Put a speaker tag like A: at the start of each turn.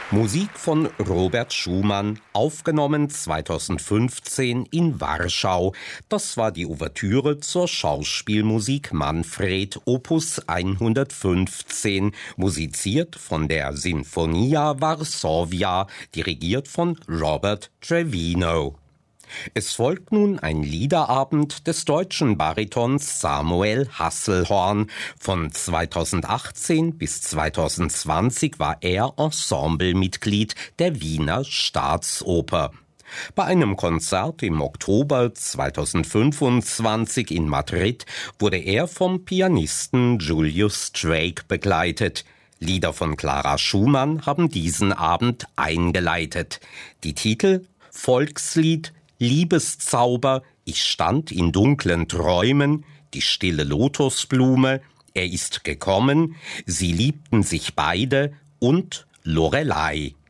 A: Musik von Robert Schumann, aufgenommen 2015 in Warschau. Das war die Ouvertüre zur Schauspielmusik Manfred, Opus 115, musiziert von der Sinfonia Varsovia, dirigiert von Robert Trevino. Es folgt nun ein Liederabend des deutschen Baritons Samuel Hasselhorn. Von 2018 bis 2020 war er Ensemblemitglied der Wiener Staatsoper. Bei einem Konzert im Oktober 2025 in Madrid wurde er vom Pianisten Julius Drake begleitet. Lieder von Clara Schumann haben diesen Abend eingeleitet. Die Titel: Volkslied, Liebeszauber, ich stand in dunklen Träumen, die stille Lotusblume, er ist gekommen, sie liebten sich beide und Lorelei.